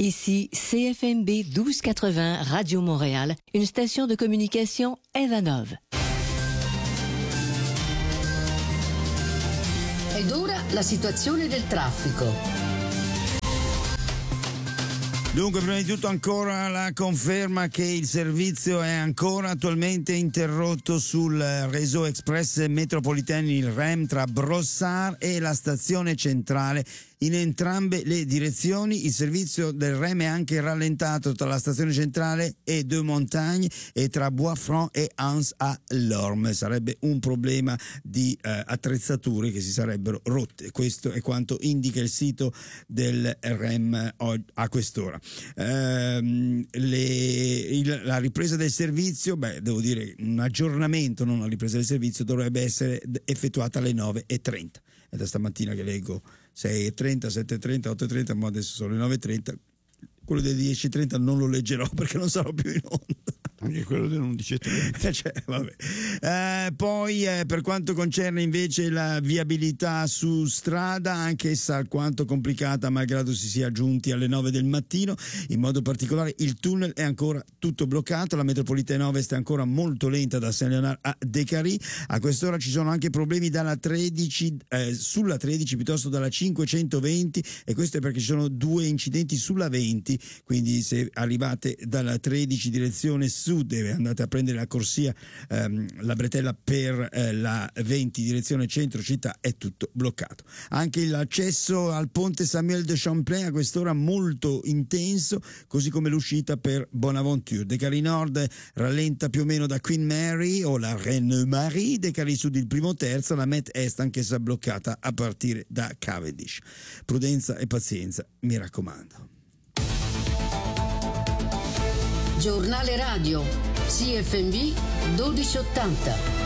Ici CFMB 1280 Radio Montréal, une station de communication Evanov. Ed ora la situazione del traffico. Dunque, prima di tutto ancora la conferma che il servizio è ancora attualmente interrotto sul Réseau Express Metropolitain, il REM, tra Brossard e la stazione centrale. In entrambe le direzioni il servizio del REM è anche rallentato tra la stazione centrale e Deux Montagnes e tra Bois-Franc e Anse-à-Lorme. Sarebbe un problema di attrezzature che si sarebbero rotte. Questo è quanto indica il sito del REM a quest'ora. La ripresa del servizio, devo dire un aggiornamento, non una ripresa del servizio, dovrebbe essere effettuata alle 9:30. È da stamattina che leggo 6:30, 7:30, 8:30, ma adesso sono le 9:30. Quello delle 10:30 non lo leggerò perché non sarò più in onda. Anche quello delle 11:30. Poi per quanto concerne invece la viabilità su strada, anche essa alquanto complicata malgrado si sia giunti alle 9 del mattino. In modo particolare il tunnel è ancora tutto bloccato, la metropolitana ovest è ancora molto lenta da Saint-Léonard a Décarie. A quest'ora ci sono anche problemi dalla 13 sulla 13 piuttosto dalla 520, e questo è perché ci sono due incidenti sulla 20. Quindi se arrivate dalla 13 direzione sud e andate a prendere la corsia, la bretella per la 20 direzione centro città, è tutto bloccato. Anche l'accesso al ponte Samuel de Champlain a quest'ora molto intenso, così come l'uscita per Bonaventure. Décarie Nord rallenta più o meno da Queen Mary o la Reine Marie, Décarie Sud il primo terzo, la Met Est anch'essa bloccata a partire da Cavendish. Prudenza e pazienza, mi raccomando. Giornale radio CFMB 1280.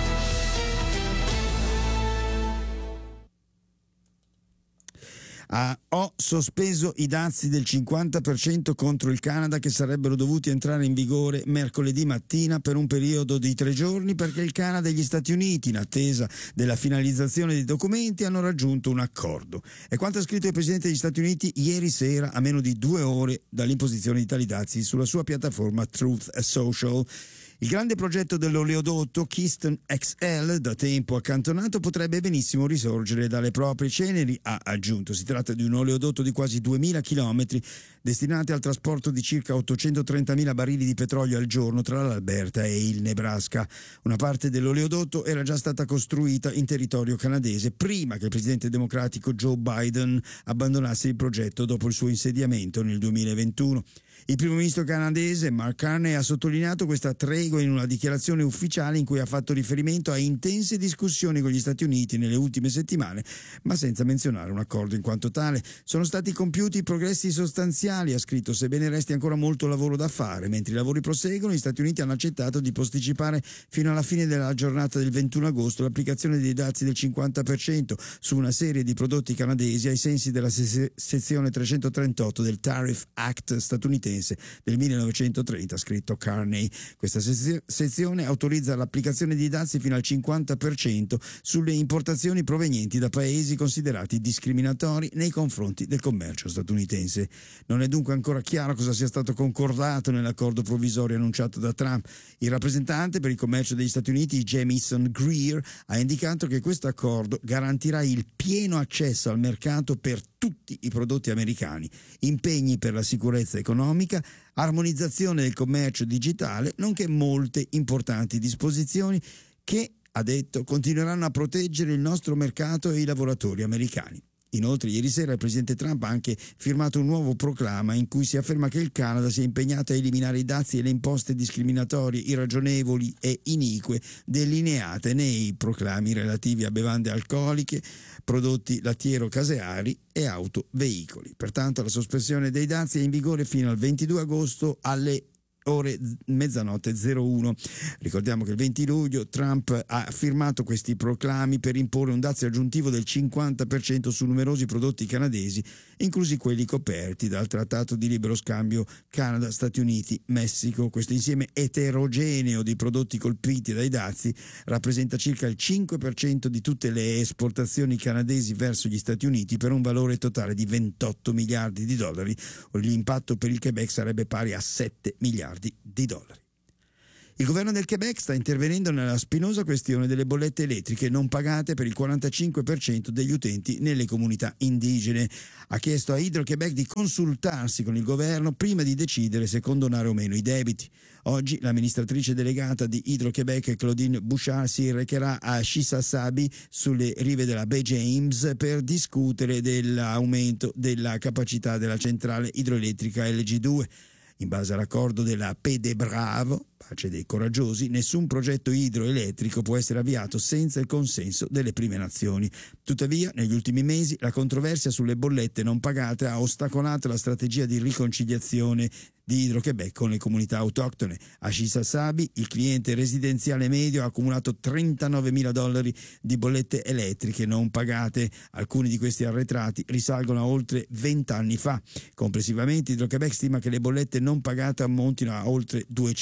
Ho sospeso i dazi del 50% contro il Canada che sarebbero dovuti entrare in vigore mercoledì mattina per un periodo di 3 giorni, perché il Canada e gli Stati Uniti, in attesa della finalizzazione dei documenti, hanno raggiunto un accordo. È quanto ha scritto il Presidente degli Stati Uniti ieri sera, a meno di 2 ore dall'imposizione di tali dazi, sulla sua piattaforma Truth Social. Il grande progetto dell'oleodotto Keystone XL, da tempo accantonato, potrebbe benissimo risorgere dalle proprie ceneri, ha aggiunto. Si tratta di un oleodotto di quasi 2000 chilometri destinati al trasporto di circa 830.000 barili di petrolio al giorno tra l'Alberta e il Nebraska. Una parte dell'oleodotto era già stata costruita in territorio canadese prima che il presidente democratico Joe Biden abbandonasse il progetto dopo il suo insediamento nel 2021. Il primo ministro canadese Mark Carney ha sottolineato questa tregua in una dichiarazione ufficiale in cui ha fatto riferimento a intense discussioni con gli Stati Uniti nelle ultime settimane, ma senza menzionare un accordo in quanto tale. Sono stati compiuti progressi sostanziali, ha scritto, sebbene resti ancora molto lavoro da fare. Mentre i lavori proseguono, gli Stati Uniti hanno accettato di posticipare fino alla fine della giornata del 21 agosto l'applicazione dei dazi del 50% su una serie di prodotti canadesi ai sensi della sezione 338 del Tariff Act statunitense del 1930, ha scritto Carney. Questa sezione autorizza l'applicazione di dazi fino al 50% sulle importazioni provenienti da paesi considerati discriminatori nei confronti del commercio statunitense. Non è dunque ancora chiaro cosa sia stato concordato nell'accordo provvisorio annunciato da Trump. Il rappresentante per il commercio degli Stati Uniti, Jamieson Greer, ha indicato che questo accordo garantirà il pieno accesso al mercato per tutti i prodotti americani, impegni per la sicurezza economica, armonizzazione del commercio digitale, nonché molte importanti disposizioni che, ha detto, continueranno a proteggere il nostro mercato e i lavoratori americani. Inoltre, ieri sera il presidente Trump ha anche firmato un nuovo proclama in cui si afferma che il Canada si è impegnato a eliminare i dazi e le imposte discriminatorie, irragionevoli e inique delineate nei proclami relativi a bevande alcoliche, prodotti lattiero-caseari e autoveicoli. Pertanto la sospensione dei dazi è in vigore fino al 22 agosto alle ore mezzanotte 01. Ricordiamo che il 20 luglio Trump ha firmato questi proclami per imporre un dazio aggiuntivo del 50% su numerosi prodotti canadesi, inclusi quelli coperti dal Trattato di libero scambio Canada, Stati Uniti, Messico. Questo insieme eterogeneo di prodotti colpiti dai dazi rappresenta circa il 5% di tutte le esportazioni canadesi verso gli Stati Uniti, per un valore totale di 28 miliardi di dollari. L'impatto per il Quebec sarebbe pari a 7 miliardi di dollari. Il governo del Quebec sta intervenendo nella spinosa questione delle bollette elettriche non pagate per il 45% degli utenti nelle comunità indigene. Ha chiesto a Hydro-Québec di consultarsi con il governo prima di decidere se condonare o meno i debiti. Oggi l'amministratrice delegata di Hydro-Québec, Claudine Bouchard, si recherà a Chissasabi, sulle rive della Baie James, per discutere dell'aumento della capacità della centrale idroelettrica LG2. In base all'accordo della Paix des Braves, pace dei coraggiosi, nessun progetto idroelettrico può essere avviato senza il consenso delle prime nazioni. Tuttavia, negli ultimi mesi, la controversia sulle bollette non pagate ha ostacolato la strategia di riconciliazione di Hydro-Québec con le comunità autoctone. A Chissasabi il cliente residenziale medio ha accumulato $39.000 di bollette elettriche non pagate. Alcuni di questi arretrati risalgono a oltre 20 anni fa. Complessivamente Hydro-Québec stima che le bollette non pagate ammontino a oltre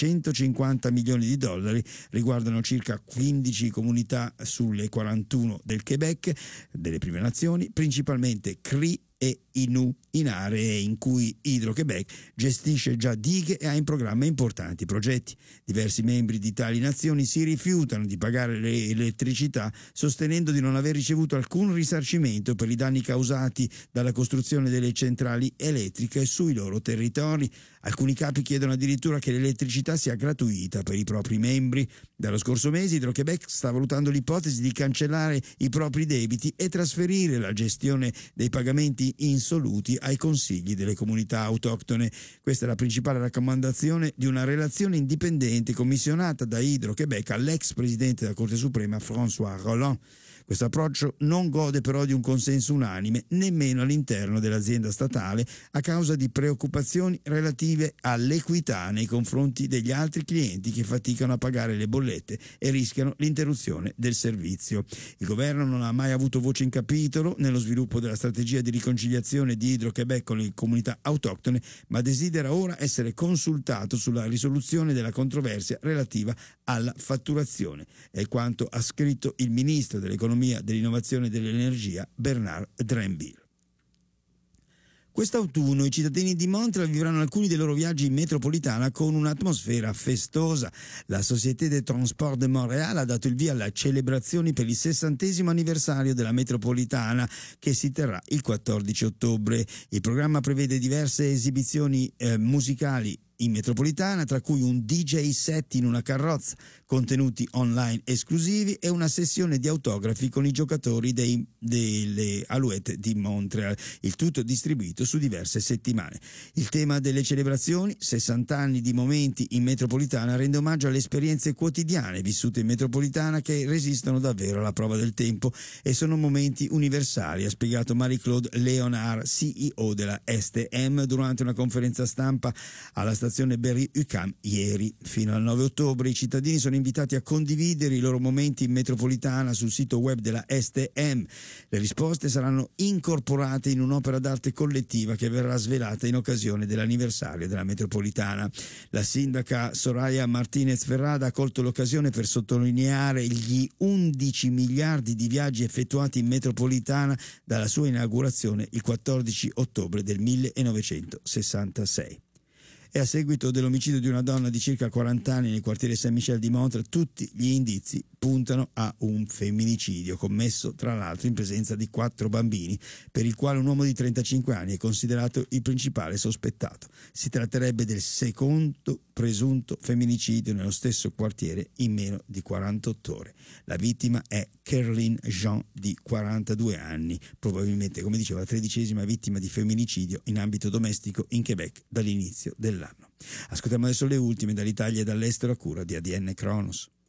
$250 milioni, riguardano circa 15 comunità sulle 41 del Quebec, delle prime nazioni, principalmente Cree e Innu, in aree in cui Hydro-Québec gestisce già dighe e ha in programma importanti progetti. Diversi membri di tali nazioni si rifiutano di pagare l'elettricità, sostenendo di non aver ricevuto alcun risarcimento per i danni causati dalla costruzione delle centrali elettriche sui loro territori. Alcuni capi chiedono addirittura che l'elettricità sia gratuita per i propri membri. Dallo scorso mese Hydro-Québec sta valutando l'ipotesi di cancellare i propri debiti e trasferire la gestione dei pagamenti insoluti ai consigli delle comunità autoctone. Questa è la principale raccomandazione di una relazione indipendente commissionata da Hydro-Québec all'ex presidente della Corte Suprema François Rolland. Questo approccio non gode però di un consenso unanime nemmeno all'interno dell'azienda statale, a causa di preoccupazioni relative all'equità nei confronti degli altri clienti che faticano a pagare le bollette e rischiano l'interruzione del servizio. Il governo non ha mai avuto voce in capitolo nello sviluppo della strategia di riconciliazione di Hydro-Québec con le comunità autoctone, ma desidera ora essere consultato sulla risoluzione della controversia relativa alla fatturazione. È quanto ha scritto il ministro dell'economia, dell'innovazione e dell'energia Bernard Drinville. Quest'autunno i cittadini di Montréal vivranno alcuni dei loro viaggi in metropolitana con un'atmosfera festosa. La Société des Transports de Montréal ha dato il via alle celebrazioni per il 60° anniversario della metropolitana, che si terrà il 14 ottobre. Il programma prevede diverse esibizioni musicali in metropolitana, tra cui un DJ set in una carrozza, contenuti online esclusivi e una sessione di autografi con i giocatori delle Alouettes di Montréal, il tutto distribuito su diverse settimane. Il tema delle celebrazioni, 60 anni di momenti in metropolitana, rende omaggio alle esperienze quotidiane vissute in metropolitana che resistono davvero alla prova del tempo e sono momenti universali, ha spiegato Marie-Claude Léonard, CEO della STM, durante una conferenza stampa alla stazione Berry-UQAM ieri. Fino al 9 ottobre i cittadini sono invitati a condividere i loro momenti in metropolitana sul sito web della STM. Le risposte saranno incorporate in un'opera d'arte collettiva che verrà svelata in occasione dell'anniversario della metropolitana. La sindaca Soraya Martinez Ferrada ha colto l'occasione per sottolineare gli 11 miliardi di viaggi effettuati in metropolitana dalla sua inaugurazione il 14 ottobre del 1966. E a seguito dell'omicidio di una donna di circa 40 anni nel quartiere Saint-Michel di Montréal, tutti gli indizi puntano a un femminicidio commesso tra l'altro in presenza di 4 bambini, per il quale un uomo di 35 anni è considerato il principale sospettato. Si tratterebbe del secondo presunto femminicidio nello stesso quartiere in meno di 48 ore. La vittima è Kerlin Jean di 42 anni, probabilmente, come dicevo, la 13ª vittima di femminicidio in ambito domestico in Quebec dall'inizio dell'anno. Ascoltiamo adesso le ultime dall'Italia e dall'estero a cura di ADN Cronos.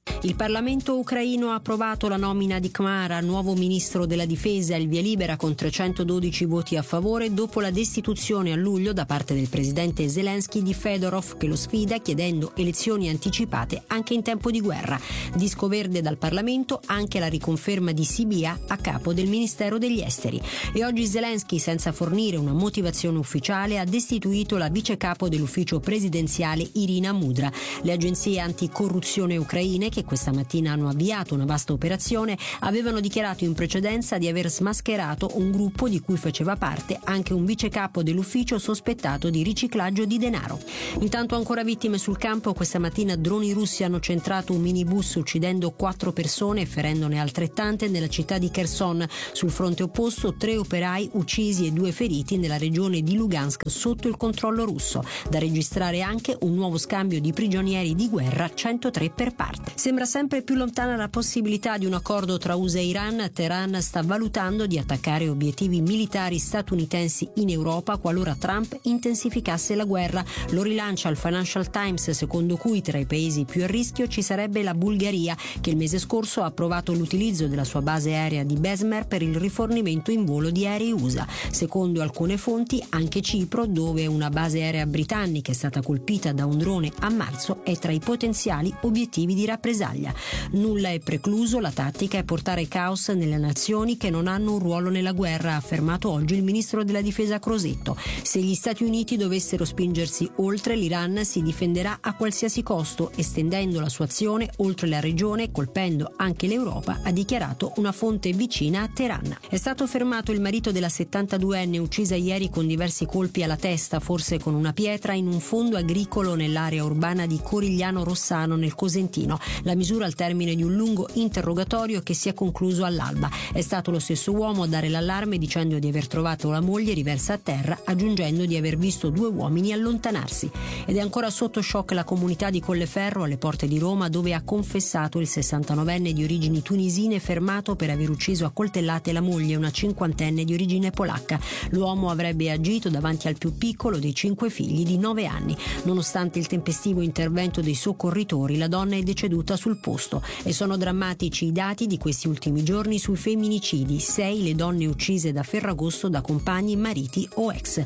Il Parlamento ucraino ha approvato la nomina di Khmara, nuovo ministro della difesa, il via libera con 312 voti a favore dopo la destituzione a luglio da parte del presidente Zelensky di Fedorov, che lo sfida chiedendo elezioni anticipate anche in tempo di guerra. Disco verde dal Parlamento anche la riconferma di Sybiha a capo del Ministero degli Esteri. E oggi Zelensky, senza fornire una motivazione ufficiale, ha destituito la vicecapo dell'ufficio presidenziale Irina Mudra. Le agenzie anticorruzione ucraine, che questa mattina hanno avviato una vasta operazione, avevano dichiarato in precedenza di aver smascherato un gruppo di cui faceva parte anche un vicecapo dell'ufficio sospettato di riciclaggio di denaro. Intanto ancora vittime sul campo. Questa mattina droni russi hanno centrato un minibus uccidendo 4 persone e ferendone altrettante nella città di Kherson. Sul fronte opposto 3 operai uccisi e 2 feriti nella regione di Lugansk sotto il controllo russo. Da registrare anche un nuovo scambio di prigionieri di guerra, 103 per parte. Sembra sempre più lontana la possibilità di un accordo tra USA e Iran. Teheran sta valutando di attaccare obiettivi militari statunitensi in Europa qualora Trump intensificasse la guerra. Lo rilancia il Financial Times, secondo cui tra i paesi più a rischio ci sarebbe la Bulgaria, che il mese scorso ha approvato l'utilizzo della sua base aerea di Besmer per il rifornimento in volo di aerei USA. Secondo alcune fonti anche Cipro, dove una base aerea britannica è stata colpita da un drone a marzo, è tra i potenziali obiettivi di rappresaglia. Nulla è precluso, la tattica è portare caos nelle nazioni che non hanno un ruolo nella guerra, ha affermato oggi il ministro della difesa Crosetto. Se gli Stati Uniti dovessero spingersi oltre, l'Iran si difenderà a qualsiasi costo, estendendo la sua azione oltre la regione e colpendo anche l'Europa, ha dichiarato una fonte vicina a Teheran. È stato fermato il marito della 72enne uccisa ieri con diversi colpi alla testa, forse con una pietra, in un fondo agricolo nell'area urbana di Corigliano Rossano nel Cosentino. La misura al termine di un lungo interrogatorio che si è concluso all'alba. È stato lo stesso uomo a dare l'allarme dicendo di aver trovato la moglie riversa a terra, aggiungendo di aver visto 2 uomini allontanarsi. Ed è ancora sotto shock la comunità di Colleferro, alle porte di Roma, dove ha confessato il 69enne di origini tunisine fermato per aver ucciso a coltellate la moglie, una 50enne di origine polacca. L'uomo avrebbe agito davanti al più piccolo dei 5 figli di 9 anni. Nonostante il tempestivo intervento dei soccorritori, la donna è deceduta sul posto. E sono drammatici i dati di questi ultimi giorni sui femminicidi. 6 le donne uccise da Ferragosto da compagni, mariti o ex.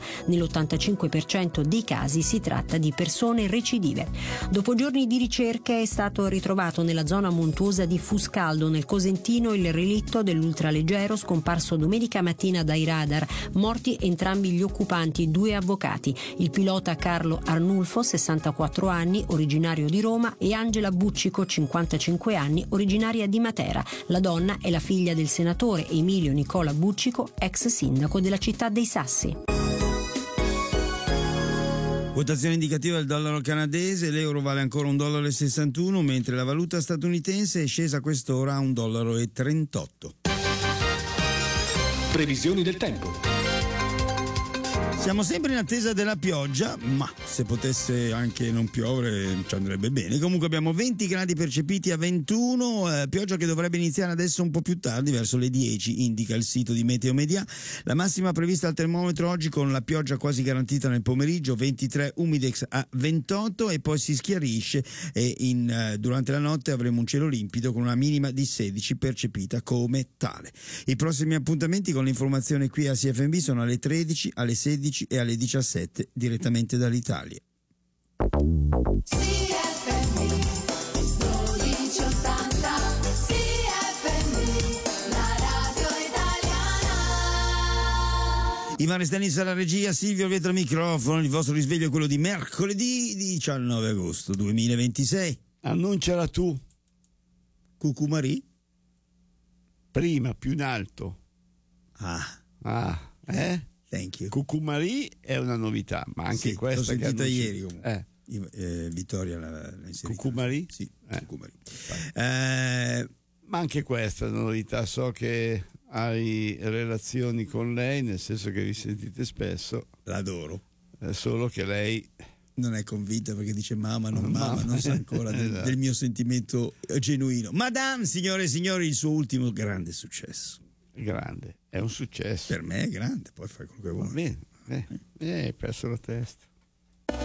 Nell'85% dei casi si tratta di persone recidive. Dopo giorni di ricerche è stato ritrovato nella zona montuosa di Fuscaldo, nel Cosentino, il relitto dell'ultraleggero scomparso domenica mattina dai radar. Morti entrambi gli occupanti, 2 avvocati, il pilota Carlo Arnulfo, 64 anni, originario di Roma, e Angela Buccico, 55 anni, originaria di Matera. La donna è la figlia del senatore Emilio Nicola Buccico, ex sindaco della città dei Sassi. Quotazione indicativa del dollaro canadese, l'euro vale ancora $1,61, mentre la valuta statunitense è scesa a quest'ora a $1,38. Previsioni del tempo. Siamo sempre in attesa della pioggia, ma se potesse anche non piovere ci andrebbe bene. Comunque abbiamo 20 gradi percepiti a 21, pioggia che dovrebbe iniziare adesso un po' più tardi, verso le 10, indica il sito di Meteo Media. La massima prevista al termometro oggi, con la pioggia quasi garantita nel pomeriggio, 23, Humidex a 28, e poi si schiarisce e durante la notte avremo un cielo limpido con una minima di 16 percepita come tale. I prossimi appuntamenti con l'informazione qui a CFMB sono alle 13, alle 16 e alle 17 direttamente dall'Italia. CFM 1280, CFM, la radio italiana. Ivan Restanis alla regia, Silvio dietro al microfono. Il vostro risveglio è quello di mercoledì 19 agosto 2026. Annunciala tu. Cucumari? Prima, più in alto. Thank you. Cucumari è una novità, ma anche sì, questa l'ho sentita che ieri comunque. Vittoria l'ha inserita. Cucumari? Sì, Cucumari. Ma anche questa è una novità. So che hai relazioni con lei, nel senso che vi sentite spesso. L'adoro. Solo che lei non è convinta perché dice mamma, non sa ancora del mio sentimento genuino. Madame, signore e signori, il suo ultimo grande successo. Grande, è un successo. Per me è grande, poi fai quello che vuoi. Va bene, hai perso la testa.